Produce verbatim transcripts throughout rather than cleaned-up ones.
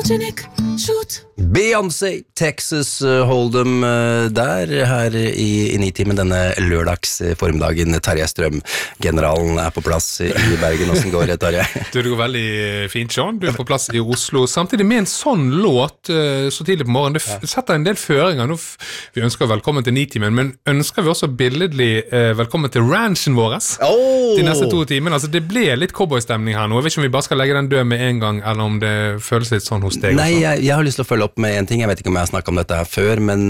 Martinique, shoot. Beyoncé, Texas Hold'em der, her i, i nitimen denne lørdags formiddagen. Tarjei Strøm, generalen er på plass i Bergen. Hvordan går det, Tarjei? Du, det går veldig fint, Sean. Du er på plass i Oslo. Samtidig med en sånn låt så tidlig på morgenen, det setter en del føringer. Nå, vi ønsker velkommen til nitimen, men ønsker vi også billedlig eh, velkommen til ranchen vår oh! de neste to timene. Altså, det ble litt cowboystemning her nå. Jeg vet ikke om vi bare skal legge den død med en gang, eller om det føles litt sånn hos deg. Nei, jeg, jeg har lyst til å følge opp med en ting. Jeg vet ikke om jeg har snakket om dette her før, men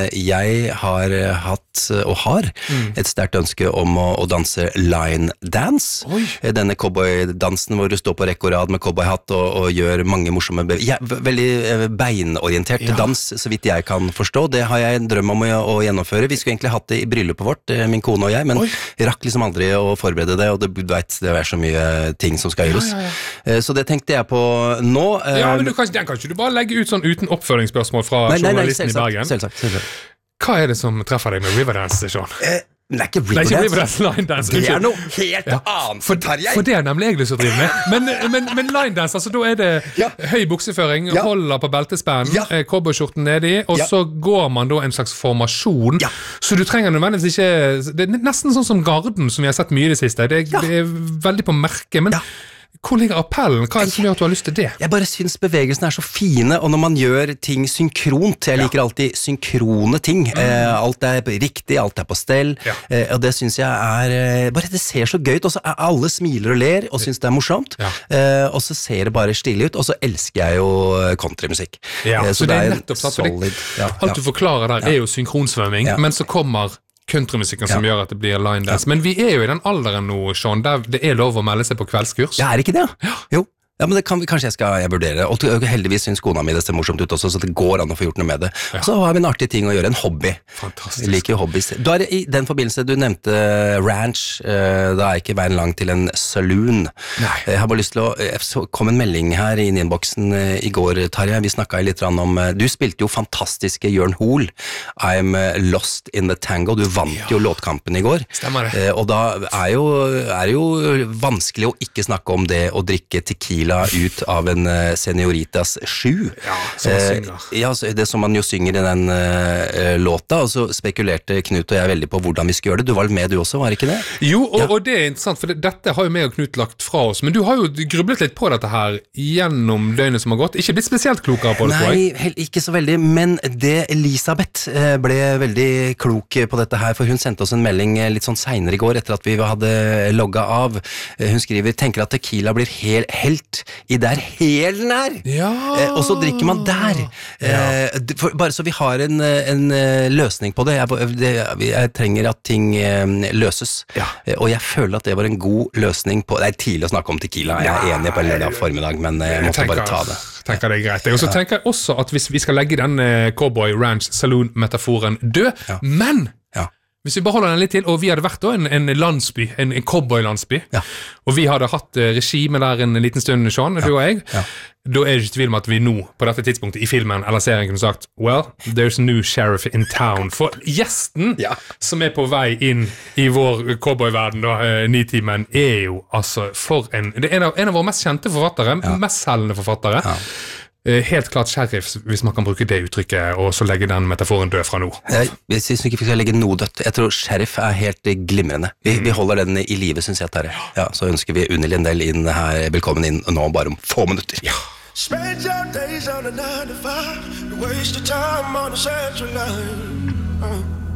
jeg har hatt og har mm. et sterkt ønske om å, å danse line dance. Oi. Denne cowboydansen hvor du står på rekke og rad med cowboyhatt og, og gjør mange morsomme be- ja, veldig beinorientert ja. dans, så vidt jeg kan forstå. Det har jeg en drøm om å, å gjennomføre. Vi skulle egentlig hatt det i bryllupet vårt, min kone og jeg, men Oi. rakk liksom aldri å forberede det, og det, du vet, det er så mye ting som skal gjøres. Ja, ja, ja. Så det tenkte jeg på nå. Ja, men du kan, den kan ikke du bare legge ut sånn uten oppfølgingsspørsmål fra nei, nei, nei, journalisten selvsagt, i Bergen. Selvsagt, selvsagt. Hva er det som treffer deg med Riverdance, Sean? Eh, det er ikke Riverdance. Nei, ikke Riverdance, line dance. Det er noe helt ja. annet for Tarjei. For det er nemlig jeg lyst til å drive med. Men, men, men line dance, altså da er det ja. høy bukseføring, ja. holder på beltespannen, ja. cowboyskjorten nedi, og ja. så går man da en slags formasjon. Ja. Så du trenger nødvendigvis ikke, det er nesten sånn som Garden, som vi har sett mye i det siste. Det er, ja. det er veldig på merke, men... Ja. Hvor ligger appellen? Hva er det som gjør at du har lyst til det? Jeg bare synes bevegelsen er så fine, og når man gjør ting synkront, jeg liker ja. alltid synkrone ting, mm. eh, alt er riktig, alt er på stell, ja. eh, og det synes jeg er, eh, bare det ser så gøy ut, og så er alle smiler og ler, og synes det er morsomt, ja. eh, og så ser det bare stilig ut, og så elsker jeg jo countrymusikk. Ja, eh, så, så det er nettopp sant, solid. Ja, alt du forklarer der ja. er jo synkronsvømming, ja. men så kommer countrymusikken som ja. gjør at det blir line dance. Men vi er jo i den alderen nå, Sean, der det er lov å melde seg på kveldskurs. Ja, er det ikke det? Ja. Jo. Ja, men det kan, kanskje jeg skal jeg vurdere. Og heldigvis synes kona mi det ser morsomt ut også, så det går an å få gjort noe med det. Ja. Så har vi en artig ting å gjøre, en hobby. Fantastisk. Jeg liker hobbys. Du har i den forbindelse, du nevnte ranch, da er ikke veien lang til en saloon. Nei. Jeg har bare lyst til å, så kom en melding her i innboksen i går, Tarjei, vi snakket litt om, du spilte jo fantastiske Jørn Hoel, I'm Lost in the Tango, du vant ja. jo låtkampen i går. Stemmer det. Og da er jo, er jo vanskelig å ikke snakke om det å drikke tequila ut av en uh, senioritas sju. Ja, som man synger. Uh, ja, det som man jo synger i den uh, låta, og så spekulerte Knut og jeg veldig på hvordan vi skulle gjøre det. Du var med du også, var det ikke det? Jo, og, ja. og det er interessant, for det, dette har jo meg og Knut lagt fra oss, men du har jo grublet litt på dette her gjennom døgnet som har gått. Ikke blitt spesielt klokere på det, tror jeg. Nei, ikke så veldig, men det Elisabeth uh, ble veldig klok på dette her, for hun sendte oss en melding uh, litt sånn senere i går, etter at vi hadde logget av. Uh, hun skriver, tenker at tequila blir hel, helt i der helen er, ja. eh, og så drikker man der eh, for, bare så vi har en, en løsning på det. Jeg, det jeg trenger at ting eh, løses ja. eh, og jeg føler at det var en god løsning på, det er tidlig å snakke om tequila, jeg er enig på en lørdag formiddag, men jeg måtte tenker, bare ta det tenker det er greit. Og så tenker jeg også at hvis vi skal legge den cowboy ranch saloon metaforen død, ja. men hvis vi beholder den litt til, og vi hadde vært da en, en landsby, en, en cowboy-landsby, ja. og vi hadde hatt uh, regime der en liten stund, Sean, ja. du og jeg, ja. da er det ikke tvil om at vi nå, på dette tidspunktet i filmen eller serien, kunne sagt, well, there's a new sheriff in town. For gjesten ja. som er på vei inn i vår cowboy-verden, da, uh, nitimen, er jo altså for en, det er en av, en av våre mest kjente forfattere, ja. mest selgende forfattere, ja. Helt klart sheriff, hvis man kan bruke det uttrykket, og så legge den metaforen død fra nå. Jeg, jeg synes ikke vi skal legge noe dødt. Jeg tror sheriff er helt glimrende. Vi, mm. vi holder den i livet, synes jeg, Tarjei. Ja, så ønsker vi Unni Lindell inn her, velkommen inn nå bare om få minutter. Ja. Spend your days on a nine to five, waste your time on a central line. Uh.